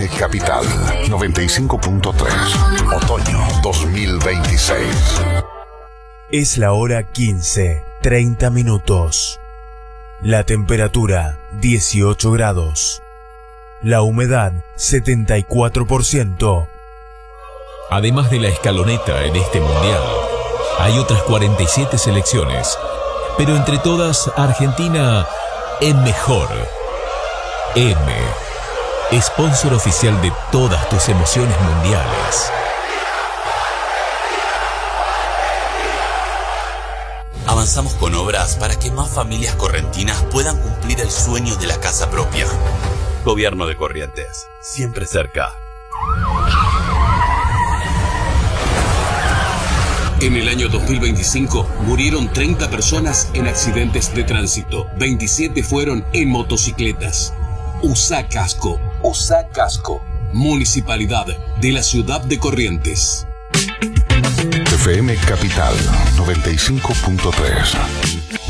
FM Capital 95.3. Otoño 2026. Es la hora 15:30. La temperatura 18 grados. La humedad 74%. Además de la escaloneta en este mundial, hay otras 47 selecciones, pero entre todas Argentina es mejor. M, sponsor oficial de todas tus emociones mundiales. Avanzamos con obras para que más familias correntinas puedan cumplir el sueño de la casa propia. Gobierno de Corrientes, siempre cerca. En el año 2025 murieron 30 personas en accidentes de tránsito. 27 fueron en motocicletas. Usá casco. Usá casco. Municipalidad de la ciudad de Corrientes. FM Capital 95.3.